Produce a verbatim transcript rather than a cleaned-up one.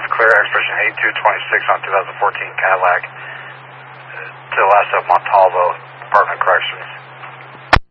ten clear, expression eighty-two twenty-six on two thousand fourteen Cadillac to the last of Montalvo, Department of Corrections.